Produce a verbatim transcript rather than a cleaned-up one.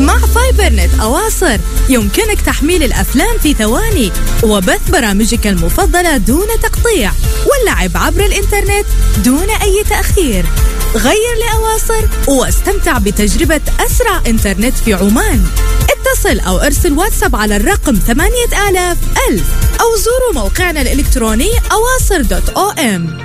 مع فايبر نت أواصر يمكنك تحميل الأفلام في ثواني وبث برامجك المفضلة دون تقطيع واللعب عبر الإنترنت دون أي تأخير. غير لأواصر واستمتع بتجربة أسرع إنترنت في عمان. اتصل أو ارسل واتساب على الرقم ثمانية آلاف ألف أو زوروا موقعنا الإلكتروني أواصر دوت أو إم.